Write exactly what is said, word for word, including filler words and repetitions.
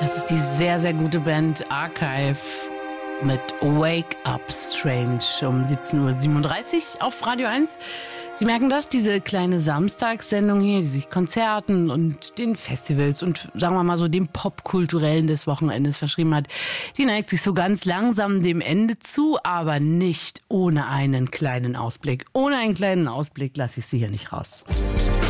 Das ist die sehr, sehr gute Band Archive mit Wake Up Strange um siebzehn Uhr siebenunddreißig auf Radio eins. Sie merken das, diese kleine Samstagssendung hier, die sich Konzerten und den Festivals und sagen wir mal so dem Popkulturellen des Wochenendes verschrieben hat, die neigt sich so ganz langsam dem Ende zu, aber nicht ohne einen kleinen Ausblick. Ohne einen kleinen Ausblick lasse ich Sie hier nicht raus.